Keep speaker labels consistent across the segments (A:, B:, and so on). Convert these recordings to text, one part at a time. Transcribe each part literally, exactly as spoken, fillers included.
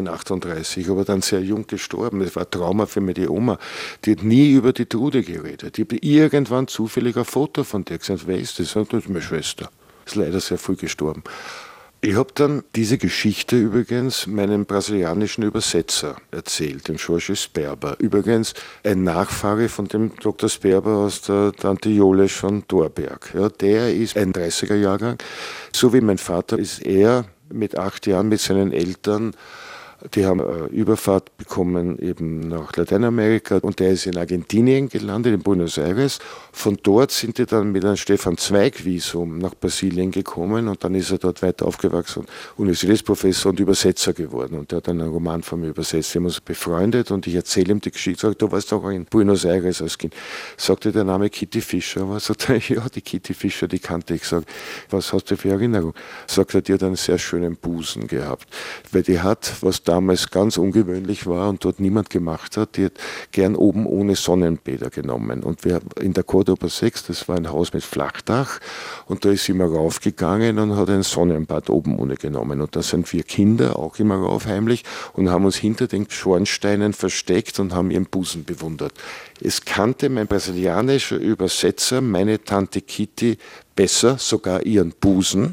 A: achtunddreißig, aber dann sehr jung gestorben. Das war ein Trauma für mich, die Oma. Die hat nie über die Trude geredet. Ich habe irgendwann zufällig ein Foto von der gesagt, wer ist das? Das ist meine Schwester. Ist leider sehr früh gestorben. Ich habe dann diese Geschichte übrigens meinem brasilianischen Übersetzer erzählt, dem Jorge Sperber. Übrigens ein Nachfahre von dem Doktor Sperber aus der Tante Jolesch von Thorberg. Ja, der ist ein dreißiger-Jahrgang. So wie mein Vater ist er mit acht Jahren mit seinen Eltern. Die haben eine Überfahrt bekommen eben nach Lateinamerika und der ist in Argentinien gelandet, in Buenos Aires. Von dort sind die dann mit einem Stefan-Zweig-Visum nach Brasilien gekommen und dann ist er dort weiter aufgewachsen, Universitätsprofessor und Übersetzer geworden. Und der hat dann einen Roman von mir übersetzt. Wir haben uns befreundet und ich erzähle ihm die Geschichte. Sag, du warst auch in Buenos Aires als Kind. Sagte der Name Kitty Fischer. Aber sagt er, ja, die Kitty Fischer, die kannte ich. Sag, was hast du für Erinnerung? Sagt er, die hat einen sehr schönen Busen gehabt. Weil die hat, was damals ganz ungewöhnlich war und dort niemand gemacht hat, die hat gern oben ohne Sonnenbäder genommen. Und wir in der Cordoba sechs, das war ein Haus mit Flachdach und da ist sie immer raufgegangen und hat ein Sonnenbad oben ohne genommen. Und da sind wir Kinder auch immer rauf heimlich und haben uns hinter den Schornsteinen versteckt und haben ihren Busen bewundert. Es kannte mein brasilianischer Übersetzer, meine Tante Kitty, besser, sogar ihren Busen,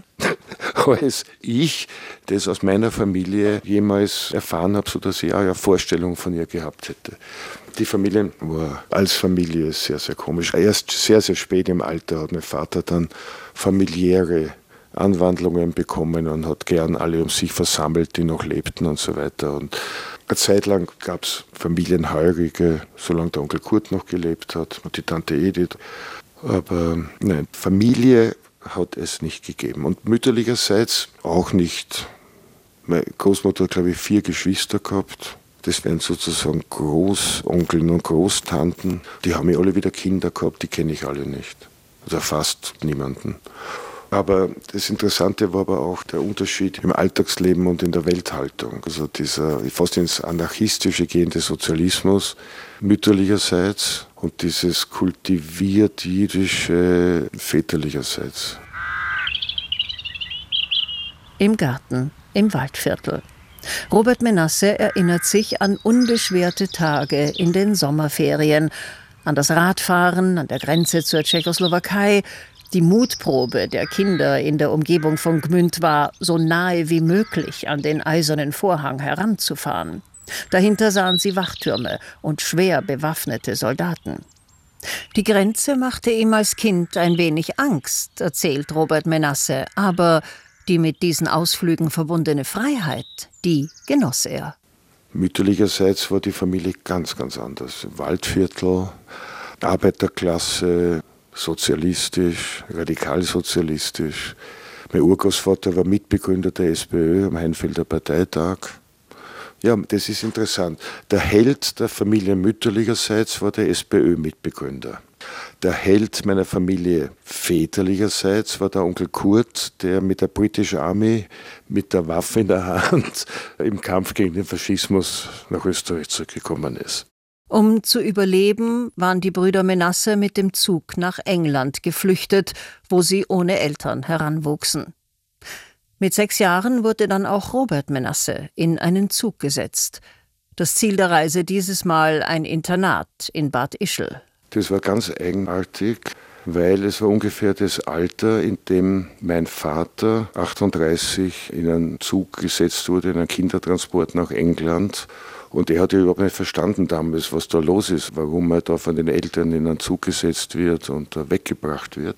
A: als ich das aus meiner Familie jemals erfahren habe, sodass ich auch eine Vorstellung von ihr gehabt hätte. Die Familie war als Familie sehr, sehr komisch. Erst sehr, sehr spät im Alter hat mein Vater dann familiäre Anwandlungen bekommen und hat gern alle um sich versammelt, die noch lebten und so weiter. Und eine Zeit lang gab es Familienheurige, solange der Onkel Kurt noch gelebt hat und die Tante Edith. Aber nein, Familie hat es nicht gegeben. Und mütterlicherseits auch nicht. Meine Großmutter hat, glaube ich, vier Geschwister gehabt. Das wären sozusagen Großonkeln und Großtanten. Die haben ja alle wieder Kinder gehabt, die kenne ich alle nicht. Oder fast niemanden. Aber das Interessante war aber auch der Unterschied im Alltagsleben und in der Welthaltung. Also dieser fast ins Anarchistische gehende Sozialismus mütterlicherseits und dieses kultiviert jüdische väterlicherseits.
B: Im Garten, im Waldviertel. Robert Menasse erinnert sich an unbeschwerte Tage in den Sommerferien, an das Radfahren an der Grenze zur Tschechoslowakei. Die Mutprobe der Kinder in der Umgebung von Gmünd war, so nahe wie möglich an den eisernen Vorhang heranzufahren. Dahinter sahen sie Wachtürme und schwer bewaffnete Soldaten. Die Grenze machte ihm als Kind ein wenig Angst, erzählt Robert Menasse, aber die mit diesen Ausflügen verbundene Freiheit, die genoss er.
A: Mütterlicherseits war die Familie ganz, ganz anders. Waldviertel, Arbeiterklasse, sozialistisch, radikalsozialistisch. Mein Urgroßvater war Mitbegründer der S P Ö am Heinfelder Parteitag. Ja, das ist interessant. Der Held der Familie mütterlicherseits war der S P Ö-Mitbegründer. Der Held meiner Familie väterlicherseits war der Onkel Kurt, der mit der British Army mit der Waffe in der Hand im Kampf gegen den Faschismus nach Österreich zurückgekommen ist.
B: Um zu überleben, waren die Brüder Menasse mit dem Zug nach England geflüchtet, wo sie ohne Eltern heranwuchsen. Mit sechs Jahren wurde dann auch Robert Menasse in einen Zug gesetzt. Das Ziel der Reise dieses Mal ein Internat in Bad Ischl.
A: Das war ganz eigenartig, weil es war ungefähr das Alter, in dem mein Vater achtunddreißig in einen Zug gesetzt wurde, in einen Kindertransport nach England. Und er hat ja überhaupt nicht verstanden damals, was da los ist, warum er da von den Eltern in einen Zug gesetzt wird und da weggebracht wird.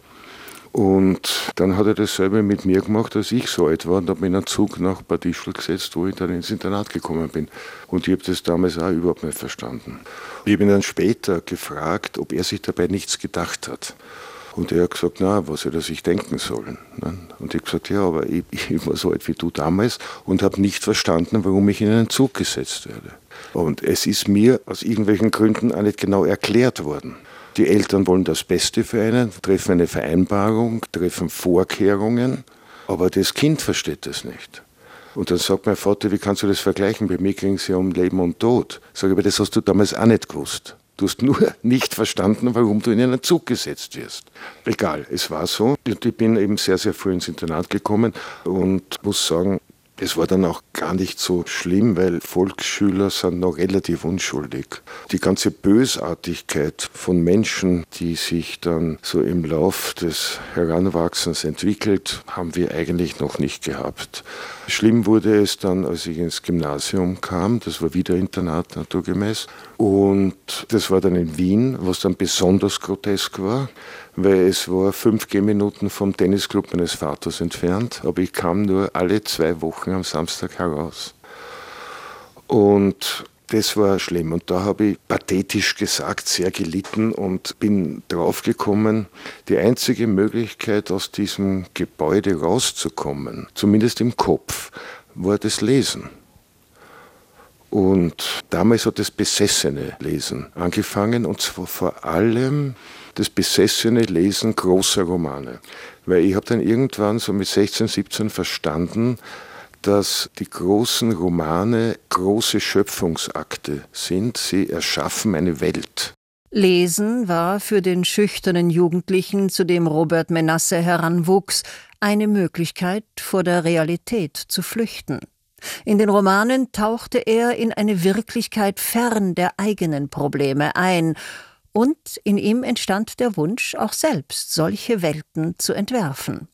A: Und dann hat er dasselbe mit mir gemacht, als ich so alt war und habe mich in einen Zug nach Bad Ischl gesetzt, wo ich dann ins Internat gekommen bin. Und ich habe das damals auch überhaupt nicht verstanden. Ich habe ihn dann später gefragt, ob er sich dabei nichts gedacht hat. Und er hat gesagt, na, was hätte er sich denken sollen. Und ich habe gesagt, ja, aber ich, ich war so alt wie du damals und habe nicht verstanden, warum ich in einen Zug gesetzt werde. Und es ist mir aus irgendwelchen Gründen auch nicht genau erklärt worden. Die Eltern wollen das Beste für einen, treffen eine Vereinbarung, treffen Vorkehrungen, aber das Kind versteht das nicht. Und dann sagt mein Vater, wie kannst du das vergleichen? Bei mir ging es ja um Leben und Tod. Sag ich, aber das hast du damals auch nicht gewusst. Du hast nur nicht verstanden, warum du in einen Zug gesetzt wirst. Egal, es war so. Und ich bin eben sehr, sehr früh ins Internat gekommen und muss sagen, Es war dann auch gar nicht so schlimm, weil Volksschüler sind noch relativ unschuldig. Die ganze Bösartigkeit von Menschen, die sich dann so im Lauf des Heranwachsens entwickelt, haben wir eigentlich noch nicht gehabt. Schlimm wurde es dann, als ich ins Gymnasium kam. Das war wieder Internat, naturgemäß. Und das war dann in Wien, was dann besonders grotesk war, weil es war fünf Gehminuten vom Tennisclub meines Vaters entfernt, aber ich kam nur alle zwei Wochen am Samstag heraus. Und das war schlimm. Und da habe ich pathetisch gesagt sehr gelitten und bin draufgekommen, die einzige Möglichkeit, aus diesem Gebäude rauszukommen, zumindest im Kopf, war das Lesen. Und damals hat das besessene Lesen angefangen, und zwar vor allem das besessene Lesen großer Romane. Weil ich habe dann irgendwann so mit sechzehn, siebzehn verstanden, dass die großen Romane große Schöpfungsakte sind. Sie erschaffen eine Welt.
B: Lesen war für den schüchternen Jugendlichen, zu dem Robert Menasse heranwuchs, eine Möglichkeit, vor der Realität zu flüchten. In den Romanen tauchte er in eine Wirklichkeit fern der eigenen Probleme ein, und in ihm entstand der Wunsch, auch selbst solche Welten zu entwerfen.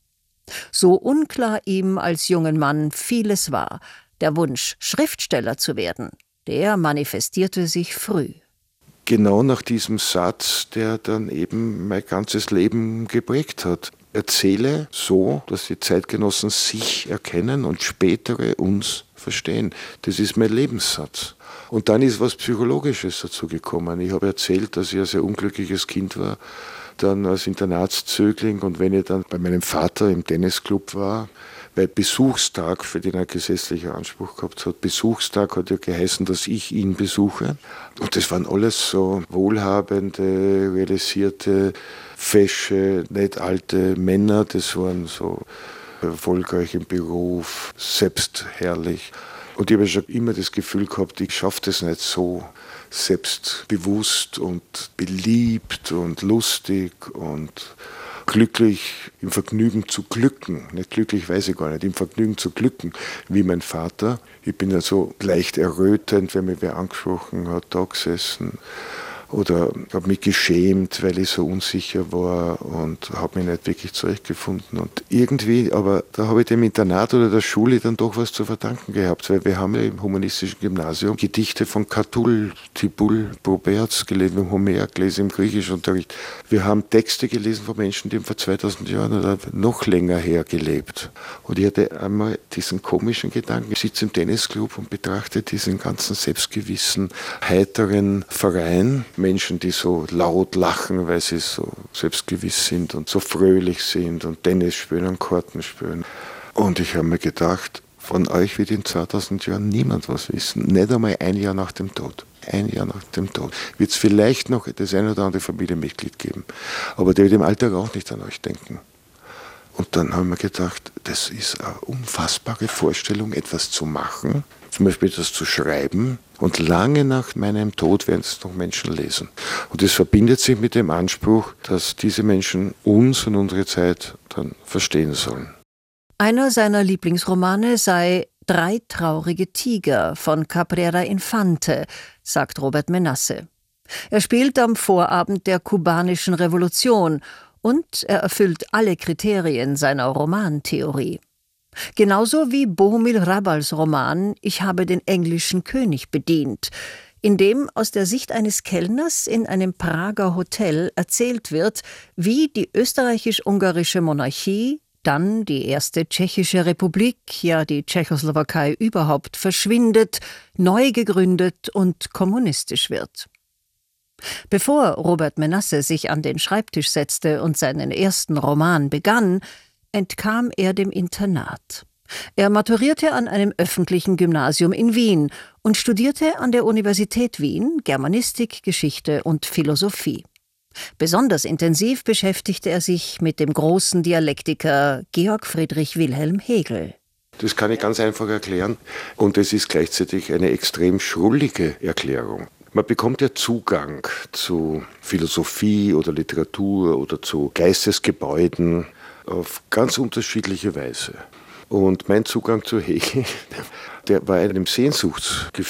B: So unklar ihm als jungen Mann vieles war, der Wunsch, Schriftsteller zu werden, der manifestierte sich früh.
A: Genau nach diesem Satz, der dann eben mein ganzes Leben geprägt hat. Erzähle so, dass die Zeitgenossen sich erkennen und spätere uns verstehen. Das ist mein Lebenssatz. Und dann ist was Psychologisches dazu gekommen. Ich habe erzählt, dass ich ein sehr unglückliches Kind war, dann als Internatszögling, und wenn ich dann bei meinem Vater im Tennisclub war, weil Besuchstag, für den er gesetzlicher Anspruch gehabt hat, Besuchstag hat ja geheißen, dass ich ihn besuche. Und das waren alles so wohlhabende, realisierte, fesche, nicht alte Männer. Das waren so erfolgreich im Beruf, selbstherrlich. Und ich habe schon immer das Gefühl gehabt, ich schaffe das nicht so selbstbewusst und beliebt und lustig und glücklich, im Vergnügen zu glücken. Nicht glücklich, weiß ich gar nicht, im Vergnügen zu glücken, wie mein Vater. Ich bin ja so leicht errötend, wenn mich wer angesprochen hat, da gesessen. Oder habe mich geschämt, weil ich so unsicher war und habe mich nicht wirklich zurechtgefunden. Und irgendwie, aber da habe ich dem Internat oder der Schule dann doch was zu verdanken gehabt, weil wir haben ja im humanistischen Gymnasium Gedichte von Catull, Tibull, Proberz gelesen, wir haben Homer gelesen im Griechischunterricht. Wir haben Texte gelesen von Menschen, die vor zweitausend Jahren oder noch länger her gelebt. Und ich hatte einmal diesen komischen Gedanken, ich sitze im Tennisclub und betrachte diesen ganzen selbstgewissen, heiteren Verein, Menschen, die so laut lachen, weil sie so selbstgewiss sind und so fröhlich sind und Tennis spielen und Karten spielen. Und ich habe mir gedacht, von euch wird in zweitausend Jahren niemand was wissen. Nicht einmal ein Jahr nach dem Tod. Ein Jahr nach dem Tod. Wird es vielleicht noch das ein oder andere Familienmitglied geben. Aber der wird im Alltag auch nicht an euch denken. Und dann haben wir gedacht, das ist eine unfassbare Vorstellung, etwas zu machen, zum Beispiel das zu schreiben, und lange nach meinem Tod werden es noch Menschen lesen. Und das verbindet sich mit dem Anspruch, dass diese Menschen uns und unsere Zeit dann verstehen sollen.
B: Einer seiner Lieblingsromane sei Drei traurige Tiger von Cabrera Infante, sagt Robert Menasse. Er spielt am Vorabend der kubanischen Revolution und er erfüllt alle Kriterien seiner Romantheorie. Genauso wie Bohumil Hrabals Roman »Ich habe den englischen König bedient«, in dem aus der Sicht eines Kellners in einem Prager Hotel erzählt wird, wie die österreichisch-ungarische Monarchie, dann die erste tschechische Republik, ja die Tschechoslowakei überhaupt, verschwindet, neu gegründet und kommunistisch wird. Bevor Robert Menasse sich an den Schreibtisch setzte und seinen ersten Roman begann, entkam er dem Internat. Er maturierte an einem öffentlichen Gymnasium in Wien und studierte an der Universität Wien Germanistik, Geschichte und Philosophie. Besonders intensiv beschäftigte er sich mit dem großen Dialektiker Georg Friedrich Wilhelm Hegel.
A: Das kann ich ganz einfach erklären, und es ist gleichzeitig eine extrem schrullige Erklärung. Man bekommt ja Zugang zu Philosophie oder Literatur oder zu Geistesgebäuden auf ganz unterschiedliche Weise. Und mein Zugang zu Hegel, der war einem Sehnsuchtsgefühl